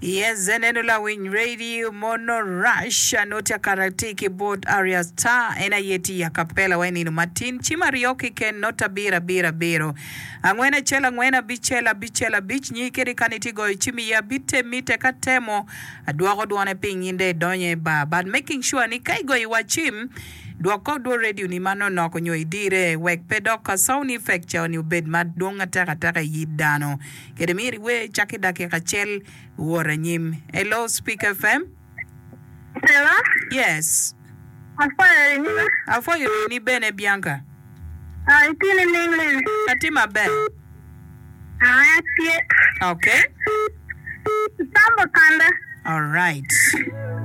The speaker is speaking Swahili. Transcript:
Yes, Zenenula Wing Radio, Mono Rush, Anotia Karate Keyboard Area Star, Ena Yeti ya Capella, Wani Martin, Chimarioki Ken, Nota Bira Biro. Angwena Chela, Ngwena Bichela, Beach, Nikeri Kanitigo, Chimi ya Bite, Mite Katemo, Aduago Duane Ping in the Donye Ba, but making sure Nikaigo Iwachim. Duako do radio ni mano no konyo idire wek pedoka sound effect ya ni ubed mad donga taka yidano. Kedemiri we chaki dake kachel wora nyim. Hello, Speak FM? Hello? Yes. Afo you ni bene Bianca? It's in English. Katima ben. Yeah. Okay. Samba kanda. All right.